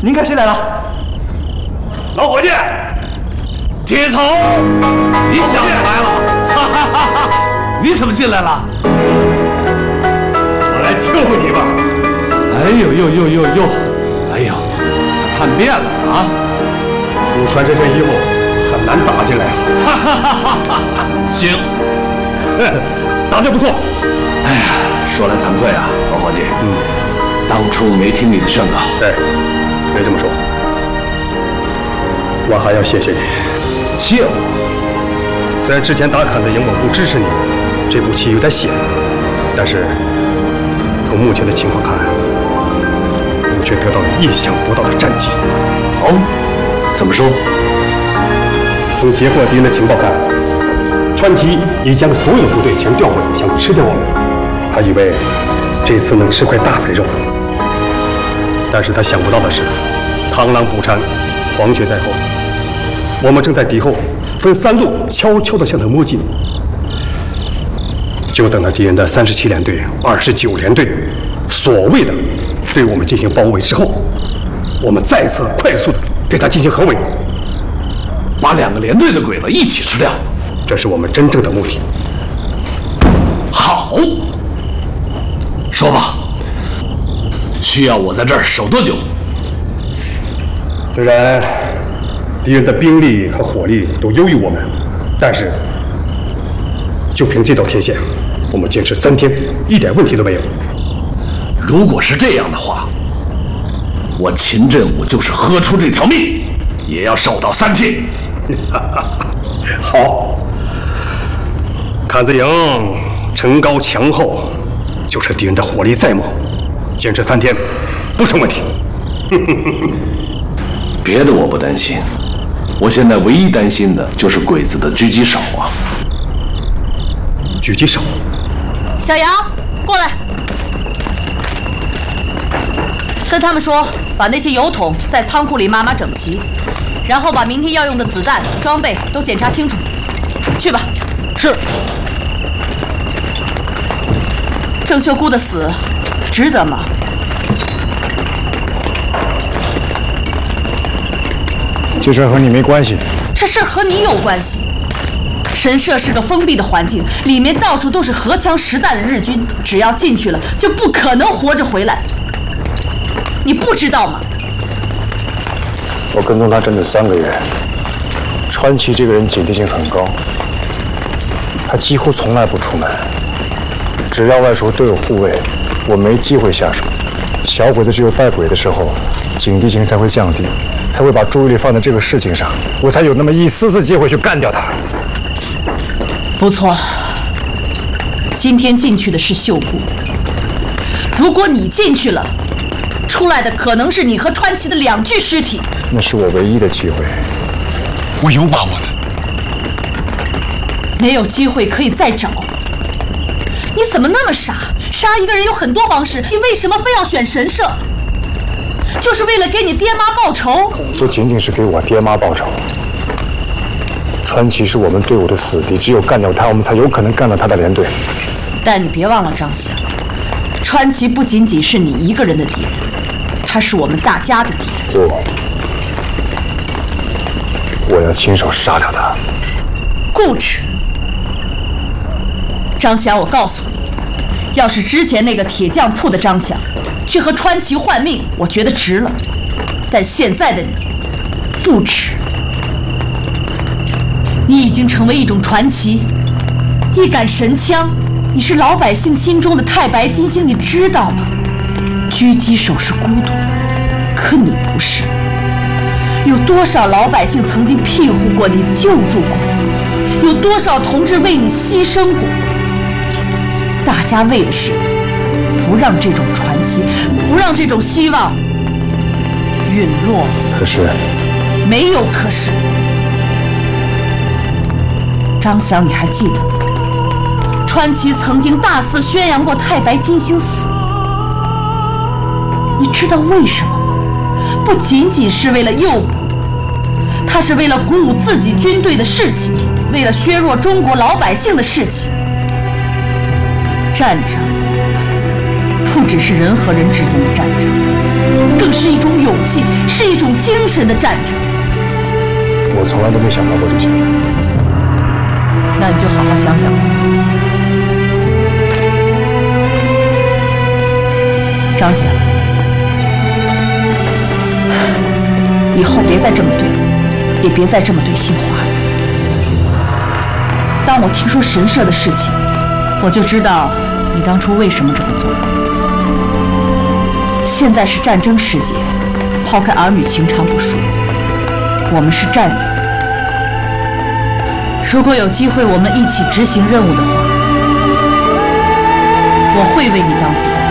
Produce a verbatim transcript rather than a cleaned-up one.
您看谁来了？ 老伙计，铁头，你想起来了？哈哈哈哈！你怎么进来了？ 我来救你吧。 哎呦呦呦呦呦！哎呦，叛变了啊！ 你穿这身衣服很难打进来啊。 哈哈哈哈哈！行， 打得不错。 哎呀，说来惭愧啊，老伙计，嗯，当初没听你的劝告。 对，别这么说。我还要谢谢你。 谢我？ 虽然之前打砍子营我不支持你，这步棋有点险，但是从目前的情况看，你却得到了意想不到的战绩。 哦，怎么说？ 从截获敌人的情报看，川崎已将所有的部队全调回，想吃掉我们。他以为这次能吃块大肥肉，但是他想不到的是，螳螂捕蝉，黄雀在后。我们正在敌后分三路悄悄地向他摸进，就等到敌人的三十七联队、二十九联队所谓的对我们进行包围之后，我们再次快速地对他进行合围， 把两个连队的鬼子一起吃掉， 这是我们真正的目的。 好，说吧，需要我在这儿守多久？ 虽然敌人的兵力和火力都优于我们，但是就凭这道天线，我们坚持三天，一点问题都没有。 如果是这样的话，我秦振武就是豁出这条命，也要守到三天。 好，坎子营城高墙厚，就是敌人的火力再猛，坚持三天不成问题。 别的我不担心，我现在唯一担心的就是鬼子的狙击手啊！ 狙击手， 小杨，过来，跟他们说，把那些油桶在仓库里码码整齐，然后把明天要用的子弹、装备都检查清楚。去吧。 是。 郑秀姑的死，值得吗？ 这事儿和你没关系。 这事儿和你有关系。神社是个封闭的环境，里面到处都是荷枪实弹的日军，只要进去了，就不可能活着回来。你不知道吗？ 我跟踪他整整三个月，川崎这个人警惕性很高，他几乎从来不出门，只要外出都有护卫，我没机会下手。小鬼子只有败鬼的时候，警惕性才会降低，才会把注意力放在这个事情上，我才有那么一丝丝机会去干掉他。 不错，今天进去的是秀姑。如果你进去了，出来的可能是你和川崎的两具尸体。 那是我唯一的机会，我有把握的。 没有机会可以再找。你怎么那么傻？杀一个人有很多方式，你为什么非要选神社？就是为了给你爹妈报仇？ 不仅仅是给我爹妈报仇。川崎是我们队伍的死敌，只有干掉他，我们才有可能干掉他的连队。 但你别忘了，张翔，川崎不仅仅是你一个人的敌人，他是我们大家的敌人。 不，我要亲手杀掉他。 固执。张翔，我告诉你，要是之前那个铁匠铺的张翔去和川崎换命，我觉得值了。但现在的你，不值。你已经成为一种传奇，一杆神枪，你是老百姓心中的太白金星，你知道吗？狙击手是孤独，可你不是。有多少老百姓曾经庇护过你、救助过你？有多少同志为你牺牲过？大家为的是不让这种传奇，不让这种希望陨落。 可是， 没有可是。张翔，你还记得川崎曾经大肆宣扬过太白金星死？你知道为什么吗？不仅仅是为了诱捕，他是为了鼓舞自己军队的士气，为了削弱中国老百姓的士气。战争不只是人和人之间的战争， 更是一种勇气，是一种精神的战争。 我从来都没想到过这些。 那你就好好想想吧。张显，以后别再这么对我，也别再这么对杏花了。当我听说神社的事情，我就知道你当初为什么这么做。现在是战争世界，抛开儿女情长不说，我们是战友。如果有机会我们一起执行任务的话，我会为你当子弹。